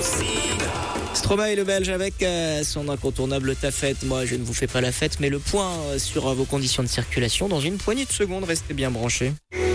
Stromae le Belge avec son incontournable Ta Fête. Moi, je ne vous fais pas la fête, mais le point sur vos conditions de circulation dans une poignée de secondes. Restez bien branchés.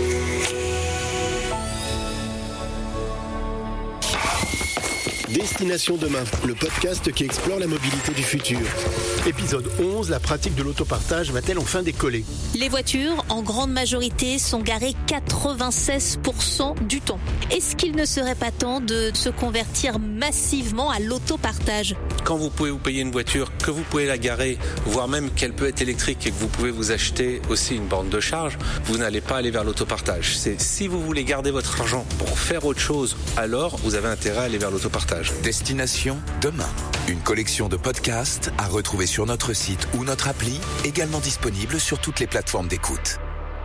Destination Demain, le podcast qui explore la mobilité du futur. Épisode 11, la pratique de l'autopartage va-t-elle enfin décoller ? Les voitures, en grande majorité, sont garées 96% du temps. Est-ce qu'il ne serait pas temps de se convertir massivement à l'autopartage ? Quand vous pouvez vous payer une voiture, que vous pouvez la garer, voire même qu'elle peut être électrique et que vous pouvez vous acheter aussi une borne de charge, vous n'allez pas aller vers l'autopartage. Si vous voulez garder votre argent pour faire autre chose, alors vous avez intérêt à aller vers l'autopartage. Destination Demain, une collection de podcasts à retrouver sur notre site ou notre appli, également disponible sur toutes les plateformes d'écoute.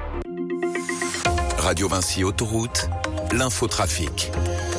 Radio Vinci Autoroute, l'infotrafic.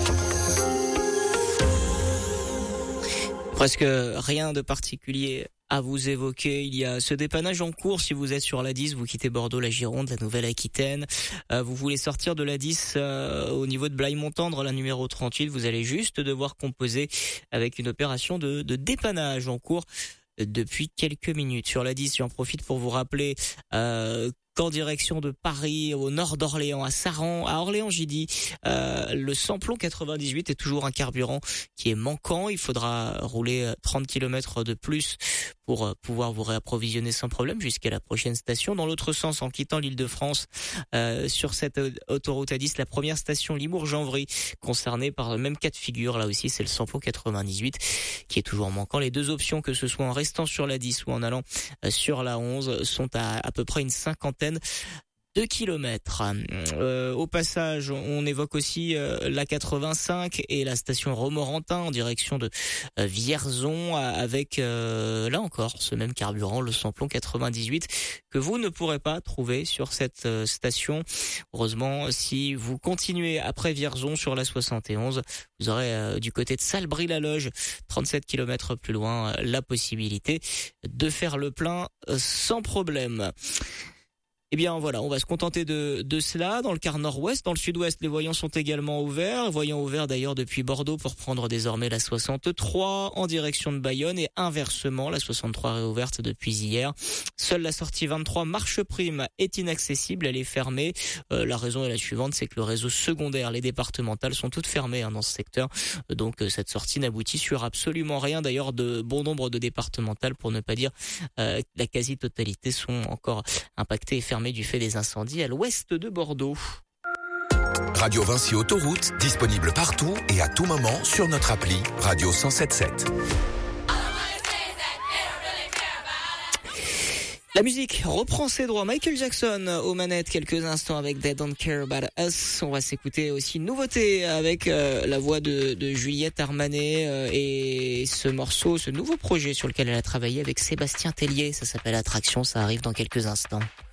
Presque rien de particulier à vous évoquer. Il y a ce dépannage en cours si vous êtes sur la 10, vous quittez Bordeaux, la Gironde, la Nouvelle-Aquitaine. Vous voulez sortir de la 10 au niveau de Blaye-Montendre, la numéro 38. Vous allez juste devoir composer avec une opération de dépannage en cours depuis quelques minutes. Sur la 10, j'en profite pour vous rappeler qu'en direction de Paris, au nord d'Orléans, à Saran, à Orléans j'ai dit, le samplon 98 est toujours un carburant qui est manquant. Il faudra rouler 30 km de plus pour pouvoir vous réapprovisionner sans problème jusqu'à la prochaine station. Dans l'autre sens, en quittant l'Île-de-France, sur cette autoroute A10, la première station Limours-Janvry, concernée par le même cas de figure. Là aussi, c'est le samplon 98 qui est toujours manquant. Les deux options, que ce soit en restant sur la 10 ou en allant sur la 11, sont à peu près une cinquantaine de kilomètres. Au passage, on évoque aussi la 85 et la station Romorantin en direction de Vierzon avec là encore ce même carburant, le samplon 98, que vous ne pourrez pas trouver sur cette station. Heureusement, si vous continuez après Vierzon sur la 71, vous aurez du côté de Salbris-la-Loge, 37 km plus loin, la possibilité de faire le plein sans problème. Eh bien voilà, on va se contenter de cela. Dans le quart nord-ouest, dans le sud-ouest, les voyants sont également ouverts. Voyants ouverts d'ailleurs depuis Bordeaux pour prendre désormais la 63 en direction de Bayonne et inversement, la 63 réouverte depuis hier. Seule la sortie 23 Marche Prime est inaccessible, elle est fermée. La raison est la suivante, c'est que le réseau secondaire, les départementales sont toutes fermées dans ce secteur. Donc cette sortie n'aboutit sur absolument rien. D'ailleurs, de bon nombre de départementales, pour ne pas dire la quasi-totalité, sont encore impactées et fermées du fait des incendies à l'ouest de Bordeaux. Radio Vinci Autoroute, disponible partout et à tout moment sur notre appli Radio 107.7. La musique reprend ses droits. Michael Jackson aux manettes quelques instants avec They Don't Care About Us. On va s'écouter aussi une nouveauté avec la voix de Juliette Armanet et ce morceau, ce nouveau projet sur lequel elle a travaillé avec Sébastien Tellier. Ça s'appelle Attraction, ça arrive dans quelques instants.